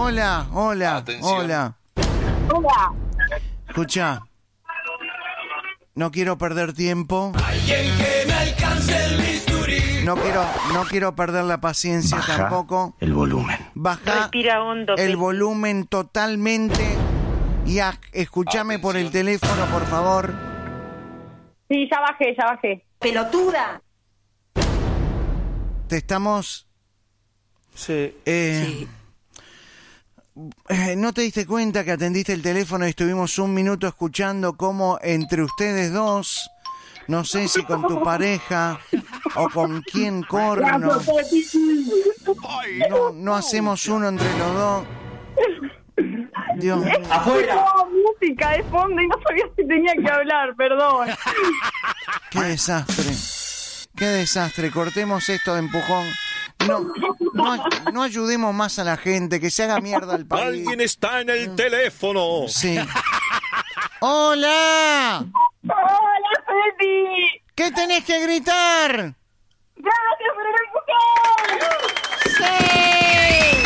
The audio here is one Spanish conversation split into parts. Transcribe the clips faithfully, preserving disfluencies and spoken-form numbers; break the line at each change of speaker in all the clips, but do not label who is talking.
Hola, hola,
Atención.
hola.
Hola.
Escucha. No quiero perder tiempo.
Alguien que me alcance el bisturí.
No quiero, no quiero perder la paciencia
Baja
tampoco.
el volumen.
Baja
Respira hondo.
el
Peti.
volumen totalmente y a- escúchame por el teléfono, por favor.
Sí, ya bajé, ya bajé.
Pelotuda.
Te estamos...
Sí.
eh, eh, ¿No te diste cuenta que atendiste el teléfono y estuvimos un minuto escuchando cómo entre ustedes dos, no sé si con tu pareja o con quién corno, no, no hacemos uno entre los dos? Dios mío.
¡Afuera! Música de fondo y no sabía si tenía que hablar, perdón.
Qué desastre. Qué desastre. Cortemos esto de empujón. No, no, no ayudemos más a la gente, que se haga mierda al país.
Alguien está en el teléfono.
Sí. ¡Hola!
¡Hola, Peti!
¿Qué tenés que gritar?
¡Gracias por el empujón!
¡Sí!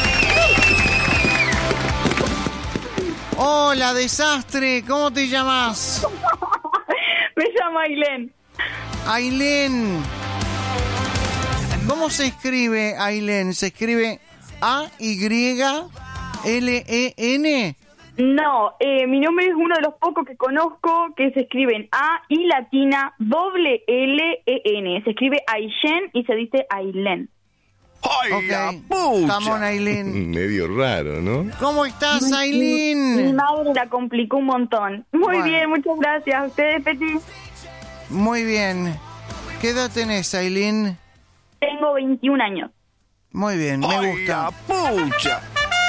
Hola, desastre. ¿Cómo te llamas?
Me llamo Ailén.
Ailén. ¿Cómo se escribe Ailén? ¿Se escribe A Y L E N?
No, eh, mi nombre es uno de los pocos que conozco que se escriben A y latina doble L E N. Se escribe Ailén y se dice Ailén.
¡Ay,
Ok.
la pucha!
Come on, Ailén.
Medio raro, ¿no?
¿Cómo estás,
Mi
Ailén?
madre la complicó un montón. Muy
Bueno.
bien, muchas gracias. ¿Ustedes, Peti?
Muy bien. ¿Qué edad tenés, Ailén?
Tengo veintiún años.
Muy bien, me
¡Ay,
gusta.
la pucha!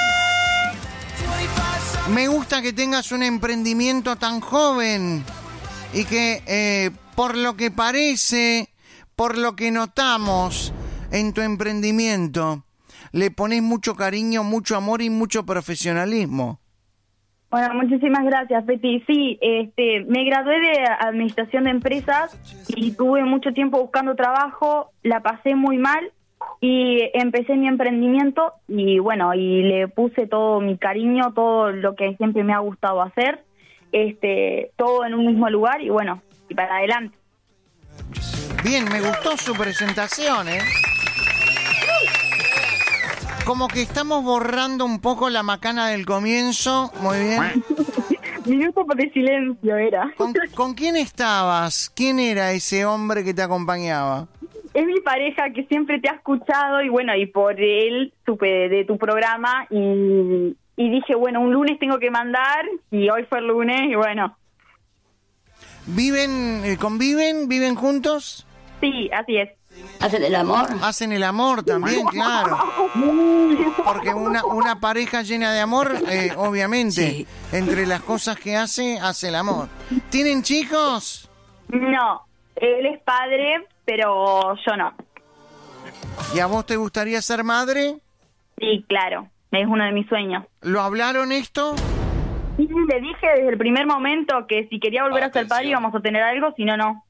Me gusta que tengas un emprendimiento tan joven y que, eh, por lo que parece, por lo que notamos en tu emprendimiento, le pones mucho cariño, mucho amor y mucho profesionalismo.
Bueno, muchísimas gracias, Peti. Sí, este, me gradué de Administración de Empresas y tuve mucho tiempo buscando trabajo, la pasé muy mal y empecé mi emprendimiento y bueno, y le puse todo mi cariño, todo lo que siempre me ha gustado hacer, este, todo en un mismo lugar y bueno, y para adelante.
Bien, me gustó su presentación, ¿eh? Como que estamos borrando un poco la macana del comienzo. Muy bien.
Minuto de silencio era.
¿Con, con quién estabas? ¿Quién era ese hombre que te acompañaba?
Es mi pareja que siempre te ha escuchado y bueno, y por él supe de, de tu programa y, y dije, bueno, un lunes tengo que mandar y hoy fue el lunes y bueno.
¿Viven, eh, conviven, viven juntos?
Sí, así es.
¿Hacen el amor?
Hacen el amor también, claro. Porque una, una pareja llena de amor, eh, obviamente,
Sí.
entre las cosas que hace, hace el amor. ¿Tienen chicos?
No, él es padre, pero yo no.
¿Y a vos te gustaría ser madre?
Sí, claro, es uno de mis sueños.
¿Lo hablaron esto?
Y le dije desde el primer momento que si quería volver a ser padre íbamos a tener algo, si no, no.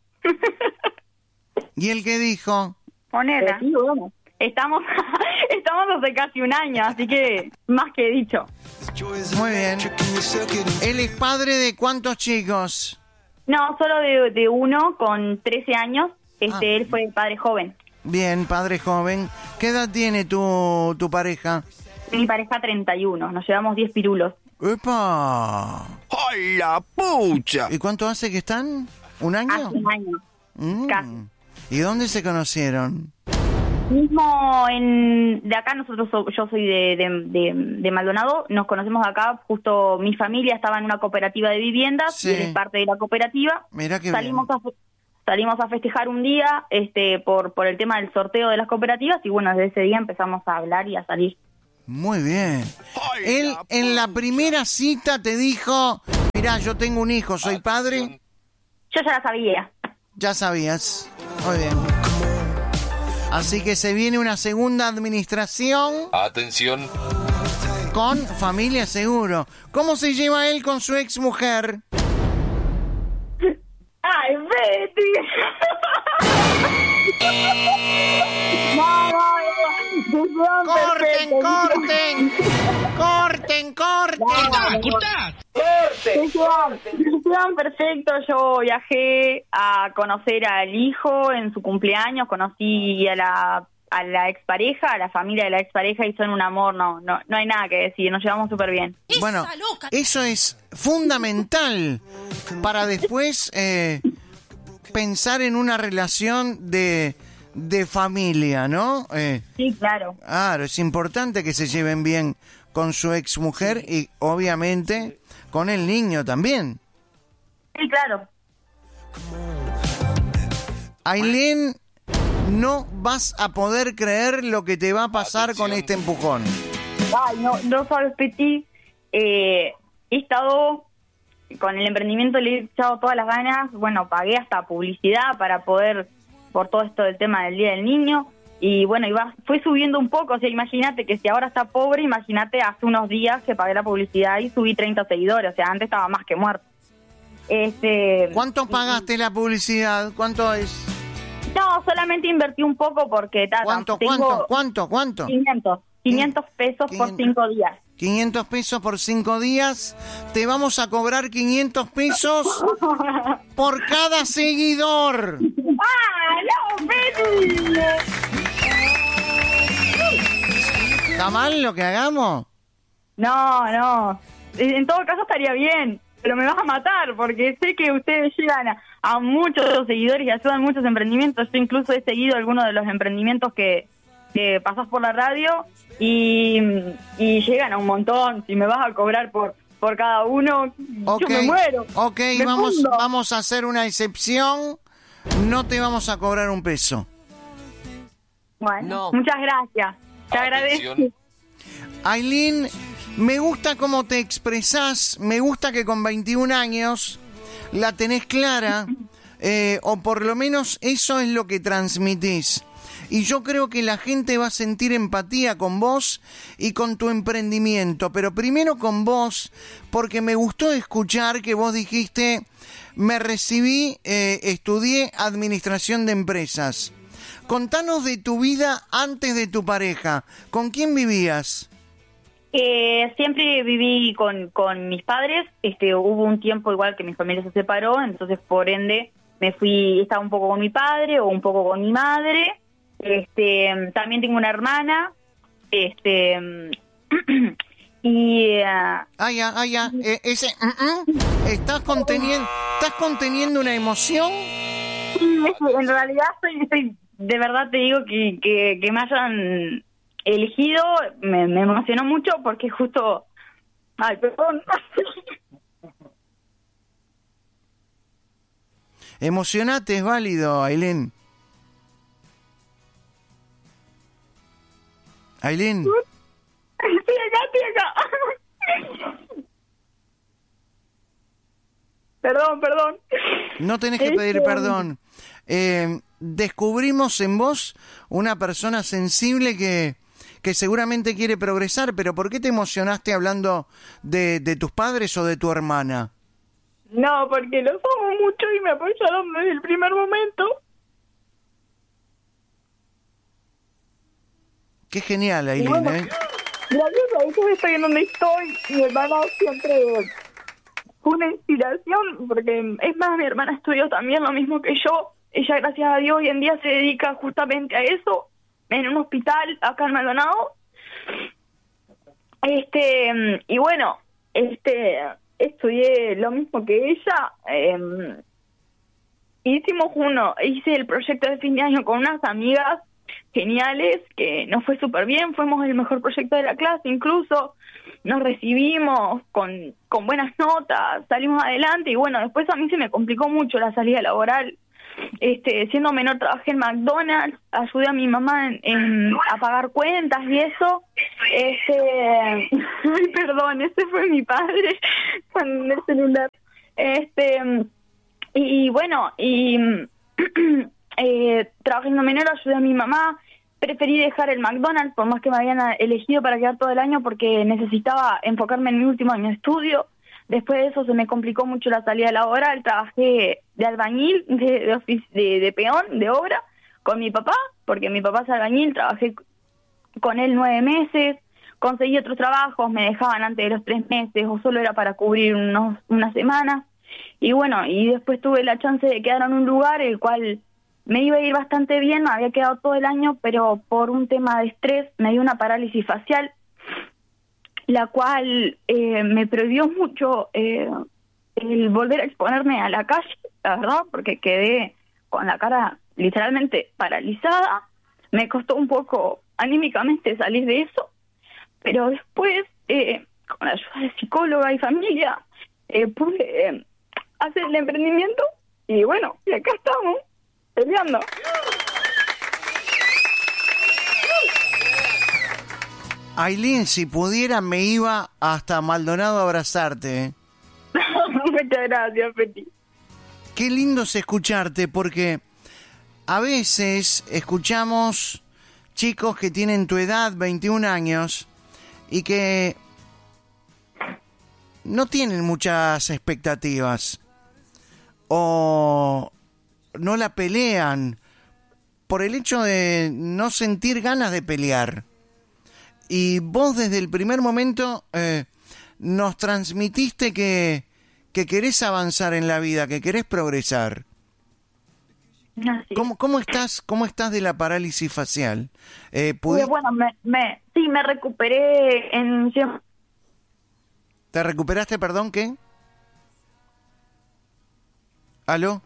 ¿Y él qué dijo?
Ponela. Sí, bueno. Estamos, estamos hace casi un año, así que más que dicho.
Muy bien. ¿Él es padre de cuántos chicos?
No, solo de, de uno con trece años. Este,
Ah.
él fue padre joven.
Bien, padre joven. ¿Qué edad tiene tu, tu pareja?
Mi pareja treinta y uno, nos llevamos diez pirulos.
¡Epa!
¡Ay, la pucha!
¿Y cuánto hace que están? ¿Un año?
Hace un año.
Mm.
Casi.
¿Y dónde se conocieron?
Mismo en de acá nosotros so- yo soy de, de, de, de Maldonado, nos conocemos acá, justo mi familia estaba en una cooperativa de viviendas
Sí.
y él es parte de la cooperativa.
Mirá qué
salimos
bien.
a fe- salimos a festejar un día este por por el tema del sorteo de las cooperativas y bueno, desde ese día empezamos a hablar y a salir.
Muy bien.
Ay,
Él
la
en la primera cita te dijo, mirá, yo tengo un hijo, soy padre.
Yo ya la sabía.
Ya sabías. Muy bien. Así que se viene una segunda administración
Atención.
con familia seguro. ¿Cómo se lleva él con su ex mujer?
¡Ay, Betty! No, no, no.
corten, corten, corten, corten.
Esteban, perfecto. Yo viajé a conocer al hijo en su cumpleaños, conocí a la a la expareja, a la familia de la expareja y son un amor, no, no, no hay nada que decir, nos llevamos súper bien.
Bueno, eso es fundamental para después eh, pensar en una relación de, de familia, ¿no? Eh,
sí, claro.
Claro, es importante que se lleven bien con su exmujer y obviamente con el niño también.
Sí, claro.
Ailén, no vas a poder creer lo que te va a pasar
Atención.
con este empujón.
Ay, no, no sabes, Peti. Eh, he estado con el emprendimiento, le he echado todas las ganas. Bueno, pagué hasta publicidad para poder, por todo esto del tema del Día del Niño. Y bueno, iba, fue subiendo un poco. O sea, imagínate que si ahora está pobre, imagínate hace unos días que pagué la publicidad y subí treinta seguidores. O sea, antes estaba más que muerto. Este,
¿Cuánto pagaste la publicidad? ¿Cuánto es?
No, solamente invertí un poco porque... Ta,
¿Cuánto,
tengo
cuánto, cuánto, cuánto?
quinientos, quinientos pesos por
quinientos.
cinco días.
quinientos pesos por cinco días. Te vamos a cobrar quinientos pesos por cada seguidor.
¡Ah, no, Betty!
¿Está mal lo que hagamos?
No, no. En todo caso estaría bien, pero me vas a matar porque sé que ustedes llegan a, a muchos seguidores y ayudan muchos emprendimientos. Yo incluso he seguido algunos de los emprendimientos que, que pasás por la radio y, y llegan a un montón. Si me vas a cobrar por por cada uno,
Okay,
yo me muero.
Ok,
me
vamos,
fundo.
vamos a hacer una excepción. No te vamos a cobrar un peso.
Bueno,
No.
muchas gracias. Te agradezco.
Atención.
Ailén, me gusta cómo te expresás, me gusta que con veintiún años la tenés clara, eh, o por lo menos eso es lo que transmitís. Y yo creo que la gente va a sentir empatía con vos y con tu emprendimiento, pero primero con vos, porque me gustó escuchar que vos dijiste, me recibí, eh, estudié administración de empresas. Contanos de tu vida antes de tu pareja. ¿Con quién vivías?
Eh, siempre viví con, con mis padres. Este, hubo un tiempo igual que mi familia se separó, entonces por ende me fui, estaba un poco con mi padre o un poco con mi madre. Este, también tengo una hermana. Este, y uh,
Ah, ya, ah, ya. Eh, ese, mm, mm. ¿Estás conteniendo, estás conteniendo una emoción?
en realidad estoy, estoy de verdad te digo que, que, que me hayan elegido, me, me emocionó mucho porque justo... Ay, perdón.
Emocionate, es válido, Ailén. Ailén,
Estoy acá, estoy acá. Perdón, perdón.
no tenés que pedir
Este,
perdón. Eh, descubrimos en vos una persona sensible que, que seguramente quiere progresar, pero ¿por qué te emocionaste hablando de, de tus padres o de tu hermana?
No, porque los amo mucho y me apoyaron desde el primer momento.
Qué genial, Ailén,
Bueno,
¿eh?
gracias a eso estoy en donde estoy. Mi hermana siempre fue una inspiración, porque es más, mi hermana estudió también lo mismo que yo. Ella, gracias a Dios, hoy en día se dedica justamente a eso, en un hospital acá en Maldonado. Este, y bueno, este, estudié lo mismo que ella. Eh, hicimos uno, hice el proyecto de fin de año con unas amigas geniales, que nos fue súper bien, fuimos el mejor proyecto de la clase, incluso nos recibimos con, con buenas notas, salimos adelante y bueno, después a mí se me complicó mucho la salida laboral. Este, siendo menor trabajé en McDonald's, ayudé a mi mamá en, en a pagar cuentas y eso. Este, ay, perdón, ese fue mi padre con el celular. Este, y, y bueno, y eh, trabajando menor ayudé a mi mamá. Preferí dejar el McDonald's por más que me habían elegido para quedar todo el año porque necesitaba enfocarme en mi último año de estudio. Después de eso se me complicó mucho la salida laboral, trabajé de albañil, de, de, ofici- de, de peón, de obra, con mi papá, porque mi papá es albañil, trabajé con él nueve meses, conseguí otros trabajos, me dejaban antes de los tres meses o solo era para cubrir unos unas semanas. Y bueno, y después tuve la chance de quedar en un lugar el cual me iba a ir bastante bien, me había quedado todo el año, pero por un tema de estrés me dio una parálisis facial, la cual eh, me prohibió mucho eh, el volver a exponerme a la calle, la verdad, porque quedé con la cara literalmente paralizada. Me costó un poco anímicamente salir de eso, pero después, eh, con la ayuda de psicóloga y familia, eh, pude eh, hacer el emprendimiento y bueno, y acá estamos, peleando.
Ailín, si pudiera me iba hasta Maldonado a abrazarte.
Muchas gracias, Peti.
Qué lindo es escucharte, porque a veces escuchamos chicos que tienen tu edad, veintiún años, y que no tienen muchas expectativas, o no la pelean por el hecho de no sentir ganas de pelear. Y vos desde el primer momento eh, nos transmitiste que, que querés avanzar en la vida, que querés progresar.
Así.
¿Cómo, cómo estás cómo estás de la parálisis facial? Eh,
Sí, bueno, me, me, sí, me recuperé en...
¿Te recuperaste, perdón, qué? ¿Aló?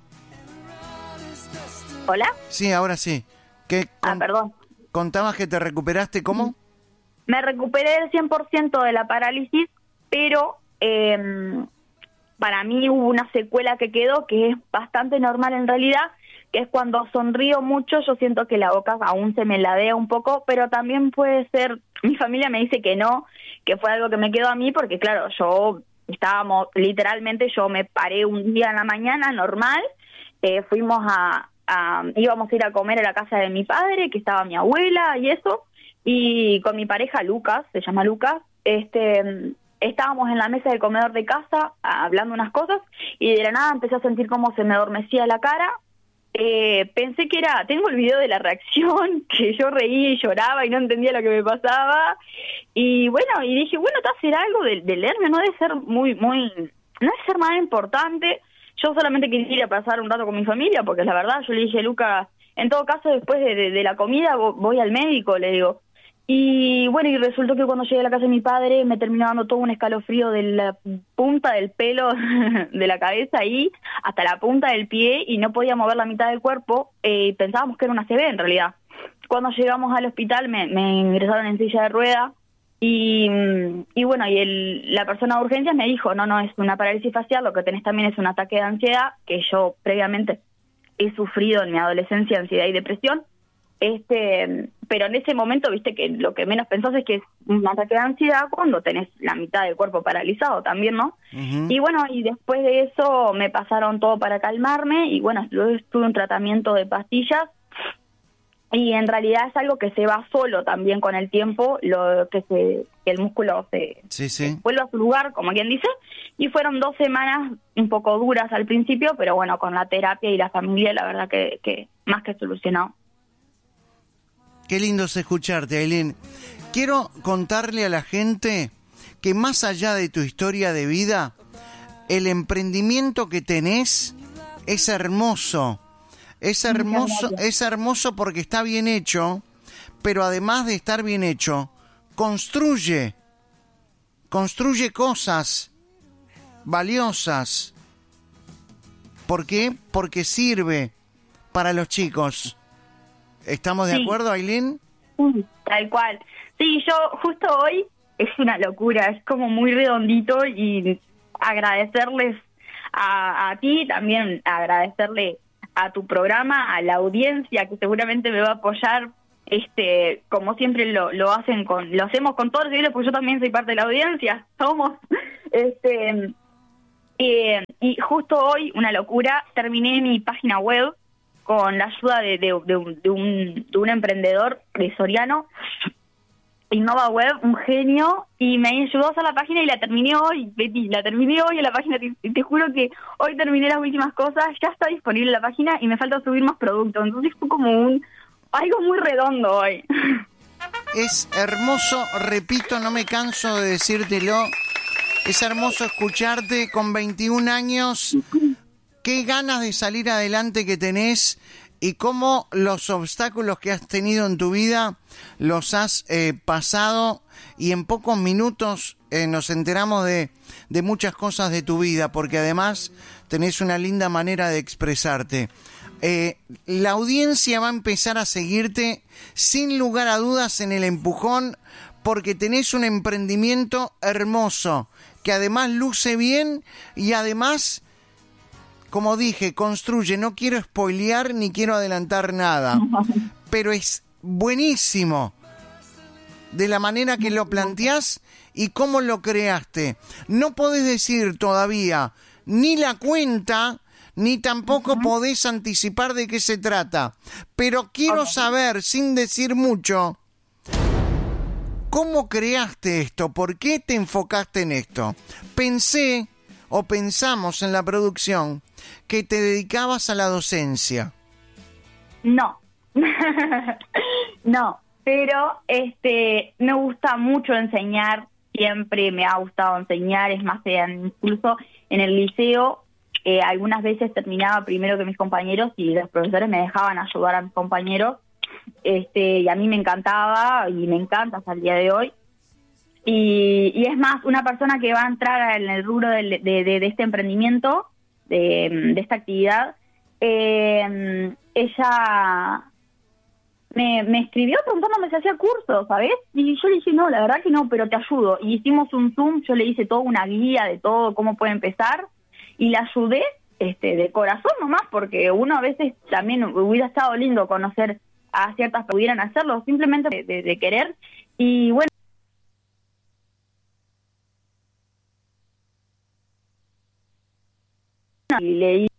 ¿Hola?
Sí, ahora sí. ¿Qué
Ah,
con-
perdón.
¿Contabas que te recuperaste? ¿Cómo?
Me recuperé del cien por ciento de la parálisis, pero eh, para mí hubo una secuela que quedó, que es bastante normal en realidad, que es cuando sonrío mucho, yo siento que la boca aún se me ladea un poco, pero también puede ser, mi familia me dice que no, que fue algo que me quedó a mí, porque claro, yo estábamos, literalmente yo me paré un día en la mañana, normal, eh, fuimos a, a, íbamos a ir a comer a la casa de mi padre, que estaba mi abuela y eso, y con mi pareja Lucas, se llama Lucas, este... estábamos en la mesa del comedor de casa hablando unas cosas y de la nada empecé a sentir como se me adormecía la cara. Eh, pensé que era, tengo el video de la reacción, que yo reí y lloraba y no entendía lo que me pasaba. Y bueno, y dije, bueno, ¿te será algo del, del nervio? No debe ser muy, muy, no debe ser nada importante. Yo solamente quería ir a pasar un rato con mi familia, porque la verdad, yo le dije, Lucas, en todo caso, después de, de, de la comida voy al médico, le digo. Y bueno, y resultó que cuando llegué a la casa de mi padre me terminó dando todo un escalofrío de la punta del pelo de la cabeza ahí hasta la punta del pie y no podía mover la mitad del cuerpo. Eh, pensábamos que era una A C V en realidad. Cuando llegamos al hospital me, me ingresaron en silla de rueda y, y bueno, y el, la persona de urgencias me dijo, no, no, es una parálisis facial, lo que tenés también es un ataque de ansiedad, que yo previamente he sufrido en mi adolescencia ansiedad y depresión. Este, pero en ese momento, viste que lo que menos pensás es que es un ataque de ansiedad cuando tenés la mitad del cuerpo paralizado también, ¿no?
Uh-huh.
Y bueno, y después de eso me pasaron todo para calmarme y bueno, luego tuve un tratamiento de pastillas y en realidad es algo que se va solo también con el tiempo, lo que se que el músculo se,
Sí, sí.
se vuelve a su lugar, como quien dice, y fueron dos semanas un poco duras al principio, pero bueno, con la terapia y la familia la verdad que, que más que solucionado.
Qué lindo es escucharte, Ailín. Quiero contarle a la gente que más allá de tu historia de vida, el emprendimiento que tenés es hermoso. Es hermoso, es hermoso porque está bien hecho, pero además de estar bien hecho, construye, construye cosas valiosas. ¿Por qué? Porque sirve para los chicos. ¿Estamos de
Sí.
acuerdo, Ailín?
Sí, tal cual. Sí, yo justo hoy es una locura, es como muy redondito y agradecerles a, a ti, también agradecerle a tu programa, a la audiencia que seguramente me va a apoyar, este, como siempre lo, lo hacen con, lo hacemos con todos los civiles, porque yo también soy parte de la audiencia, somos, este, eh, y justo hoy, una locura, terminé mi página web con la ayuda de, de, de, un, de, un, de un emprendedor de Soriano, Innova Web, un genio, y me ayudó a hacer la página y la terminé hoy, Betty, la terminé hoy en la página, te, te juro que hoy terminé las últimas cosas, ya está disponible la página y me falta subir más productos, entonces fue como un algo muy redondo hoy.
es hermoso, repito, no me canso de decírtelo, es hermoso escucharte con veintiún años, qué ganas de salir adelante que tenés y cómo los obstáculos que has tenido en tu vida los has eh, pasado, y en pocos minutos eh, nos enteramos de, de muchas cosas de tu vida, porque además tenés una linda manera de expresarte. Eh, la audiencia va a empezar a seguirte sin lugar a dudas en el empujón, porque tenés un emprendimiento hermoso que además luce bien y además, como dije, construye. No quiero spoilear ni quiero adelantar nada, pero es buenísimo de la manera que lo planteás y cómo lo creaste. No podés decir todavía ni la cuenta, ni tampoco uh-huh. podés anticipar de qué se trata. Pero quiero okay. saber, sin decir mucho, ¿cómo creaste esto? ¿Por qué te enfocaste en esto? Pensé, o pensamos en la producción, que te dedicabas a la docencia.
No. No, pero este me gusta mucho enseñar, siempre me ha gustado enseñar, es más, incluso en el liceo, eh, algunas veces terminaba primero que mis compañeros y los profesores me dejaban ayudar a mis compañeros, este y a mí me encantaba y me encanta hasta el día de hoy. Y, y es más, una persona que va a entrar en el rubro de, de, de, de este emprendimiento, de, de esta actividad, eh, ella me, me escribió preguntándome si hacía cursos, ¿sabes? Y yo le dije, no, la verdad que no, pero te ayudo. Y hicimos un Zoom, yo le hice toda una guía de todo, cómo puede empezar, y la ayudé este, de corazón nomás, porque uno a veces también hubiera estado lindo conocer a ciertas que pudieran hacerlo, simplemente de, de, de querer. Y bueno, y leí